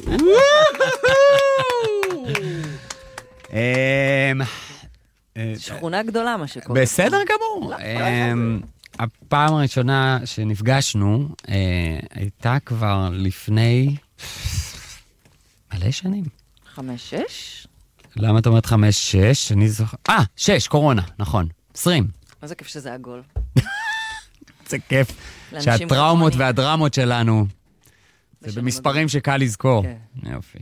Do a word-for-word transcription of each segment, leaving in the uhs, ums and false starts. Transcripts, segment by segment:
שכונה גדולה מה שקורה. בסדר גמור. הפעם הראשונה שנפגשנו הייתה כבר לפני מלא שנים. חמש, שש? למה את אומרת חמש, שש? אני זוכר... אה, שש, קורונה, נכון. עשרים. איזה כיף שזה עגול. זה כיף שהטראומות והדרמות שלנו, זה במספרים שקל לזכור. יופי.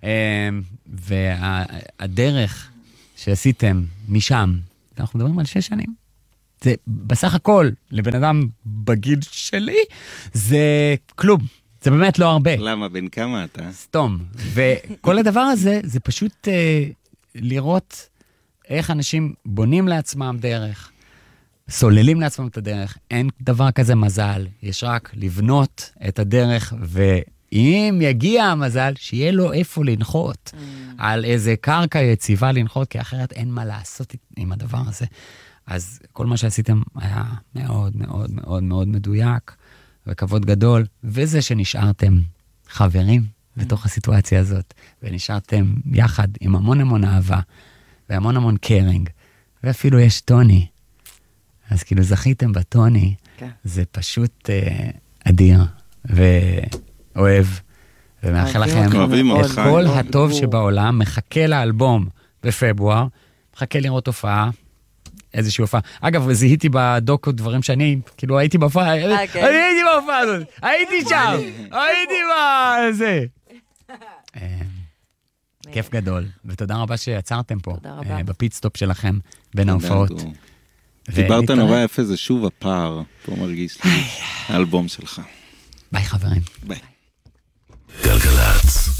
והדרך שעשיתם משם, אנחנו מדברים על שש שנים. זה בסך הכל, לבן אדם בגיל שלי, זה כלום. זה באמת לא הרבה. למה? בין כמה אתה? סתום. וכל הדבר הזה, זה פשוט אה, לראות איך אנשים בונים לעצמם דרך, סוללים לעצמם את הדרך. אין דבר כזה מזל. יש רק לבנות את הדרך, ואם יגיע המזל, שיהיה לו איפה לנחות. Mm. על איזה קרקע יציבה לנחות, כי אחרת אין מה לעשות עם הדבר הזה. אז כל מה שעשיתם היה מאוד מאוד מאוד מאוד מדויק. וכבוד גדול, וזה שנשארתם חברים בתוך הסיטואציה הזאת, ונשארתם יחד עם המון המון אהבה, והמון המון קרינג, ואפילו יש טוני, אז כאילו זכיתם בטוני, זה פשוט אה, אדיר, ואוהב, ומאחל לכם את כל הטוב שבעולם, מחכה לאלבום בפברואר, מחכה לראות הופעה, איזושהי הופעה. אגב, זיהיתי בדוקו דברים שאני, כאילו הייתי בהופעה, אני הייתי בהופעה הזאת, הייתי שם, הייתי בזה. כיף גדול, ותודה רבה שיצרתם פה, בפיטסטופ שלכם, בין ההופעות. דיברת נורא יפה, זה שוב הפער, פה מרגיש לי, האלבום שלך. ביי חברים. ביי. גלגלצ.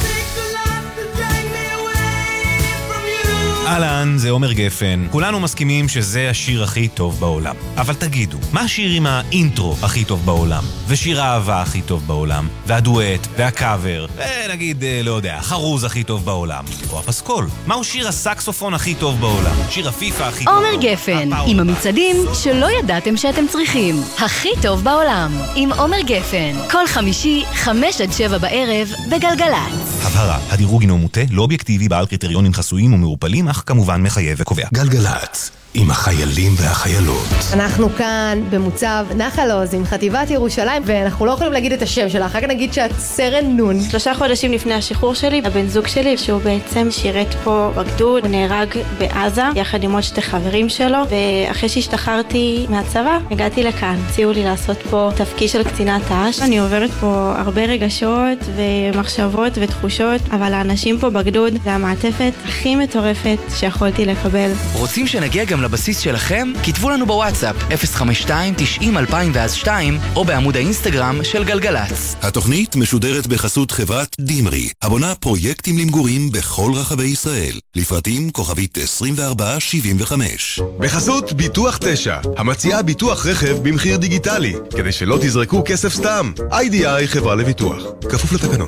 אהלן, זה עומר גפן. כולנו מסכימים שזה השיר הכי טוב בעולם. אבל תגידו, מה השיר עם האינטרו הכי טוב בעולם? ושיר האהבה הכי טוב בעולם? והדואט, והקאבר, ונגיד, לא יודע, חרוז הכי טוב בעולם? או הפסקול? מהו שיר הסקסופון הכי טוב בעולם? שיר הפיפה הכי טוב בעולם? עומר גפן, עם המצעדים שלא ידעתם שאתם צריכים. הכי טוב בעולם. עם עומר גפן. כל חמישי, חמש עד שבע בערב, בגלגלצ. הבהרה, הדירוג הינו מוטה, לא אובייקטיבי, בעל קריטריונים חסויים ומעורפלים, אך כמובן מחייב וקובע. גלגלצ, עם החיילים והחיילות. אנחנו כאן במוצב נחל עוז עם חטיבת ירושלים, ואנחנו לא יכולים להגיד את השם שלה, אחר כך נגיד שאת סרן נון. שלושה חודשים לפני השחרור שלי, הבן זוג שלי, שהוא בעצם שירת פה בגדוד, הוא נהרג בעזה, יחד עם עוד שתי חברים שלו, ואחרי שהשתחררתי מהצבא, הגעתי לכאן. הציעו לי לעשות פה תפקיד של קצינת ת"ש. אני עוברת פה הרבה רגשות ומחשבות ותחושות, אבל האנשים פה בגדוד, זה המעטפת הכי מטורפת שיכולתי לקבל. רוצים שנגיע גם לבסיס שלכם? כתבו לנו בוואטסאפ אפס חמש שתיים תשעים אלפיים ואז שתיים או בעמוד האינסטגרם של גלגלצ. התוכנית משודרת בחסות חברת דימרי, הבונה פרויקטים למגורים בכל רחבי ישראל. לפרטים כוכבית עשרים וארבע שבעים וחמש. בחסות ביטוח תשע, המציעה ביטוח רכב במחיר דיגיטלי, כדי שלא תזרקו כסף סתם. איי די איי חברה לביטוח, כפוף לתקנון.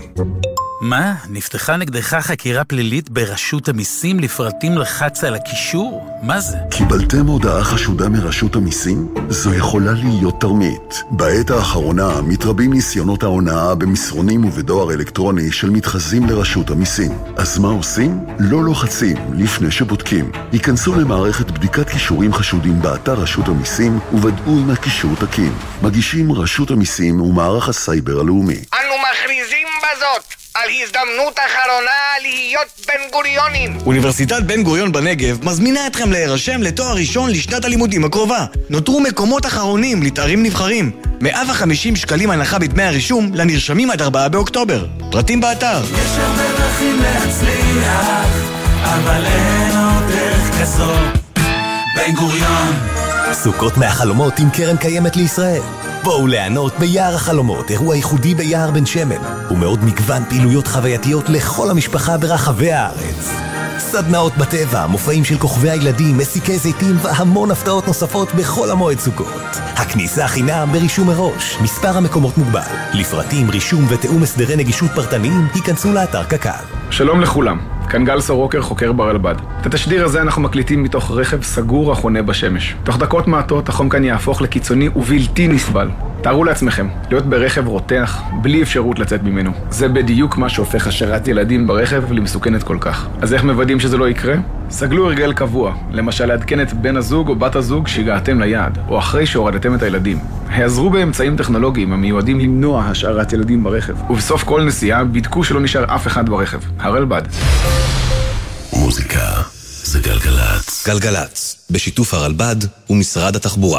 מה? נפתחה נגדך חקירה פלילית ברשות המיסים לפרטים לחץ על הקישור? מה זה? קיבלתם הודעה חשודה מרשות המיסים? זו יכולה להיות תרמית. בעת האחרונה מתרבים ניסיונות ההונאה במסרונים ובדואר אלקטרוני של מתחזים לרשות המיסים. אז מה עושים? לא לוחצים לפני שבודקים. היכנסו למערכת בדיקת קישורים חשודים באתר רשות המיסים וודאו אם הקישור תקין. מגישים רשות המיסים ומערך הסייבר הלאומי. אנו מכריזים בזאת על הזדמנות אחרונה להיות בן גוריונים. אוניברסיטת בן גוריון בנגב מזמינה אתכם להירשם לתואר ראשון לשנת הלימודים הקרובה. נותרו מקומות אחרונים לתארים נבחרים. מאה וחמישים שקלים הנחה בדמי הרישום לנרשמים עד ארבעה באוקטובר. פרטים באתר. יש הרבה דרכים להצליח, אבל אין עוד דרך כזאת. בן גוריון. סוכות מהחלומות עם קרן קיימת לישראל. בואו ליהנות ביער החלומות, אירוע ייחודי ביער בן שמן, ומאוד מגוון פעילויות חווייתיות לכל המשפחה ברחבי הארץ. סדנאות בטבע, מופעים של כוכבי הילדים, מסיקי זיתים והמון הפתעות נוספות בכל המועד סוכות. הכניסה חינם ברישום מראש, מספר המקומות מוגבל. לפרטים, רישום ותאום הסדרי נגישות פרטניים, היכנסו לאתר קק"ל. שלום לכולם. כאן גל סורוקר, חוקר ברלב"ד. את התשדיר הזה אנחנו מקליטים מתוך רכב סגור החונה בשמש. תוך דקות מעטות החום כאן יהפוך לקיצוני ובלתי נסבל. תארו לעצמכם, להיות ברכב רותח, בלי אפשרות לצאת ממנו. זה בדיוק מה שהופך השארת ילדים ברכב למסוכנת כל כך. אז איך מוודאים שזה לא יקרה? סגלו הרגל קבוע, למשל לעדכן את בן הזוג או בת הזוג שהגעתם ליעד, או אחרי שהורדתם את הילדים. העזרו באמצעים טכנולוגיים המיועדים למנוע השארת ילדים ברכב. ובסוף כל נסיעה בדקו שלא נשאר אף אחד ברכב. הרלב"ד. מוזיקה זה גלגלץ. גלגלץ, בשיתוף הרלב"ד ומשרד התחבורה.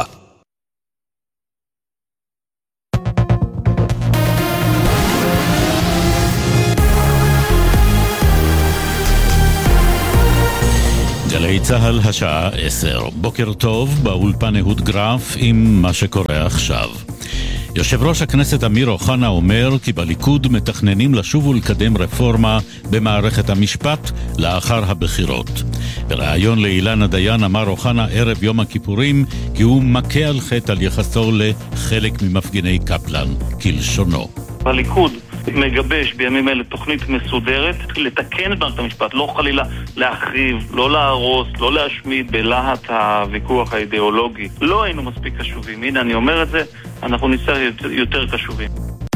גלי צהל השעה עשר. בוקר טוב, באולפן אהוד גרף עם מה שקורה עכשיו. יושב ראש הכנסת אמיר אוחנה אומר כי בליכוד מתכננים לשוב ולקדם רפורמה במערכת המשפט לאחר הבחירות. בריאיון לאילנה דיין אמר אוחנה ערב יום הכיפורים כי הוא מכה על חטא על יחסו לחלק ממפגיני קפלן, כלשונו. בליכוד מגבש בימים אלה תוכנית מסודרת לתקן את מערכת המשפט, לא חלילה להחריב, לא להרוס, לא להשמיד בלהט הוויכוח האידיאולוגי. לא היינו מספיק קשובים. הנה אני אומר את זה, אנחנו נצטרך יותר, יותר קשובים.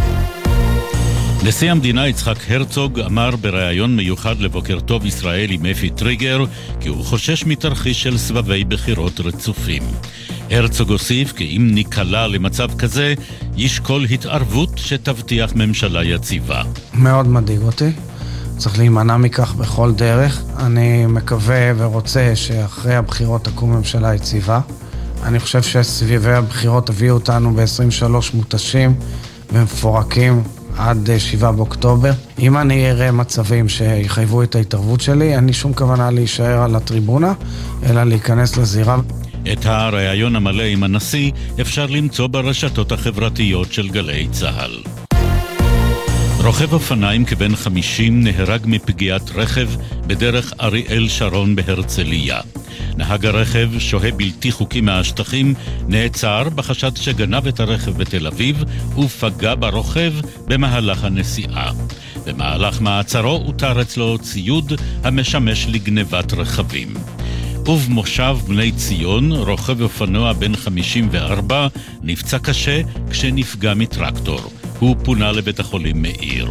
נשיא המדינה יצחק הרצוג אמר בריאיון מיוחד לבוקר טוב ישראל עם אפי טריגר כי הוא חושש מתרחיש של סבבי בחירות רצופים. הרצוג הוסיף כי אם ניקלע למצב כזה ישקול התערבות שתבטיח ממשלה יציבה. מאוד מדאיג אותי, צריך להימנע מכך בכל דרך. אני מקווה ורוצה שאחרי הבחירות תקום ממשלה יציבה. אני חושב שסביבי הבחירות הביאו אותנו ב-עשרים ושלוש מותשים ומפורקים עד שבעה באוקטובר. אם אני אראה מצבים שיחייבו את ההתערבות שלי, אין לי שום כוונה להישאר על הטריבונה, אלא להיכנס לזירה. את הריאיון המלא עם הנשיא אפשר למצוא ברשתות החברתיות של גלי צהל. רוכב אופניים כבן חמישים נהרג מפגיעת רכב בדרך אריאל שרון בהרצליה. נהג הרכב, שוהה בלתי חוקי מהשטחים, נעצר בחשד שגנב את הרכב בתל אביב ופגע ברוכב במהלך הנסיעה. במהלך מעצרו הותר אצלו ציוד המשמש לגנבת רכבים. ובמושב בני ציון, רוכב אופנוע בן חמישים וארבע נפצע קשה כשנפגע מטרקטור. הוא פונה לבית החולים מאיר.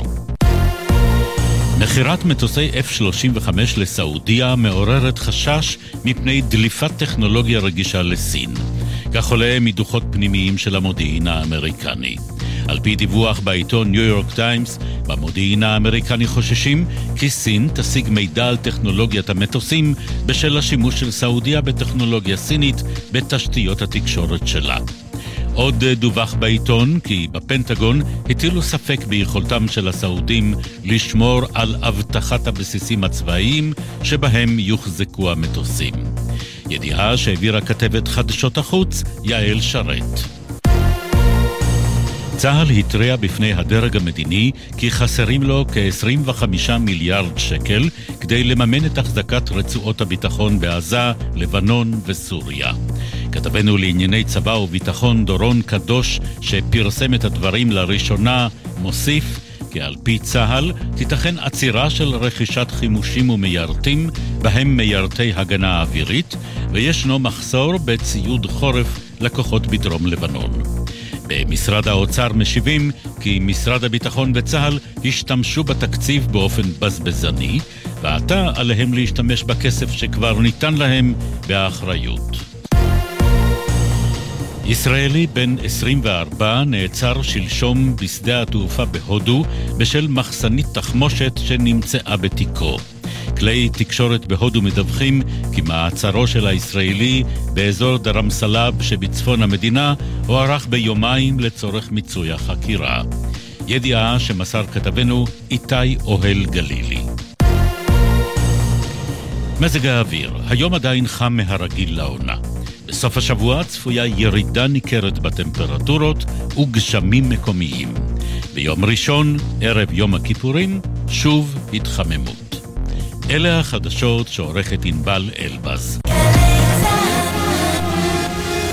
מחירת מטוסי אף שלושים וחמש לסעודיה מעוררת חשש מפני דליפת טכנולוגיה רגישה לסין. כך עולה מדוחות פנימיים של המודיעין האמריקני. על פי דיווח בעיתון ניו יורק טיימס, במודיעין האמריקני חוששים כי סין תשיג מידע על טכנולוגיית המטוסים בשל השימוש של סעודיה בטכנולוגיה סינית בתשתיות התקשורת שלה. עוד דווח בעיתון כי בפנטגון הטילו ספק ביכולתם של הסעודים לשמור על הבטחת הבסיסים הצבאיים שבהם יוחזקו המטוסים. ידיעה שהעבירה כתבת חדשות החוץ יעל שרת. צה"ל התריע בפני הדרג המדיני כי חסרים לו כ-עשרים וחמישה מיליארד שקל כדי לממן את החזקת רצועות הביטחון בעזה, לבנון וסוריה. כתבנו לענייני צבא וביטחון דורון קדוש שפרסם את הדברים לראשונה מוסיף כי על פי צה"ל תיתכן עצירה של רכישת חימושים ומיירטים בהם מיירטי הגנה אווירית וישנו מחסור בציוד חורף לכוחות בדרום לבנון. במשרד האוצר משיבים כי משרד הביטחון וצה"ל השתמשו בתקציב באופן בזבזני ועתה עליהם להשתמש בכסף שכבר ניתן להם באחריות. ישראלי בן עשרים וארבע נעצר שלשום בשדה התעופה בהודו בשל מחסנית תחמושת שנמצאה בתיקו. כלי תקשורת בהודו מדווחים כי מעצרו של הישראלי באזור דרמסלאב שבצפון המדינה הוארך ביומיים לצורך מיצוי החקירה. ידיעה שמסר כתבנו איתי אוהל גלילי. מזג האוויר, היום עדיין חם מהרגיל לעונה. בסוף השבוע צפויה ירידה ניכרת בטמפרטורות וגשמים מקומיים. ביום ראשון, ערב יום הכיפורים, שוב התחממות. אלה החדשות שעורכת ענבל אלבז.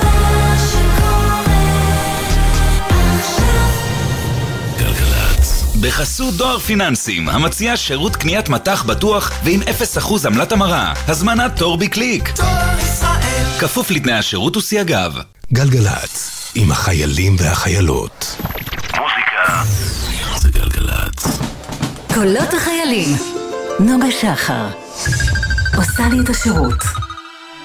גלגלץ, בחסות דואר פיננסים, המציע שירות קניית מתח בטוח ועם אפס אחוז עמלת המרה. הזמנת תור בקליק. דואר ישראל. כפוף לתנאי השירות וסייגיו. גלגלת, עם החיילים והחיילות. מוזיקה זה גלגלת. קולות החיילים. נוגה שחר עושה לי את השירות.